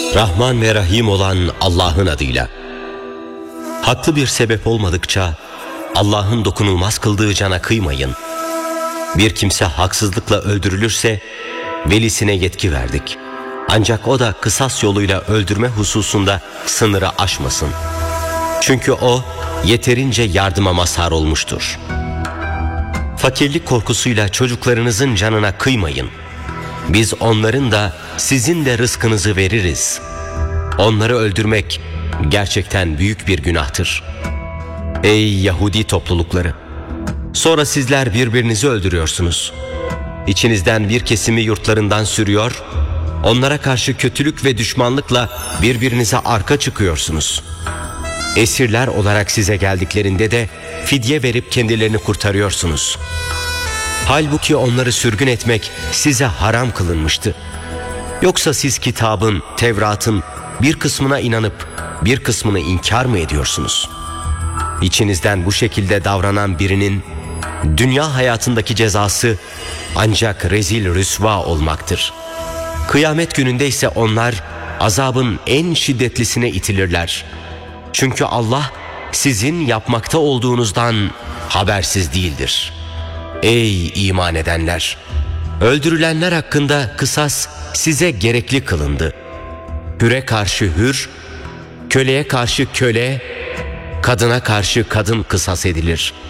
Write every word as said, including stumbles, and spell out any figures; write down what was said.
Rahman ve Rahim olan Allah'ın adıyla. Haklı bir sebep olmadıkça Allah'ın dokunulmaz kıldığı cana kıymayın. Bir kimse haksızlıkla öldürülürse velisine yetki verdik. Ancak o da kısas yoluyla öldürme hususunda sınırı aşmasın. Çünkü o yeterince yardıma mazhar olmuştur. Fakirlik korkusuyla çocuklarınızın canına kıymayın. Biz onların da sizin de rızkınızı veririz. Onları öldürmek gerçekten büyük bir günahtır. Ey Yahudi toplulukları! Sonra sizler birbirinizi öldürüyorsunuz. İçinizden bir kesimi yurtlarından sürüyor, onlara karşı kötülük ve düşmanlıkla birbirinize arka çıkıyorsunuz. Esirler olarak size geldiklerinde de fidye verip kendilerini kurtarıyorsunuz. Halbuki onları sürgün etmek size haram kılınmıştı. Yoksa siz kitabın, Tevrat'ın bir kısmına inanıp bir kısmını inkar mı ediyorsunuz? İçinizden bu şekilde davranan birinin dünya hayatındaki cezası ancak rezil rüsva olmaktır. Kıyamet gününde ise onlar azabın en şiddetlisine itilirler. Çünkü Allah sizin yapmakta olduğunuzdan habersiz değildir. Ey iman edenler! Öldürülenler hakkında kısas size gerekli kılındı. Hüre karşı hür, köleye karşı köle, kadına karşı kadın kısas edilir.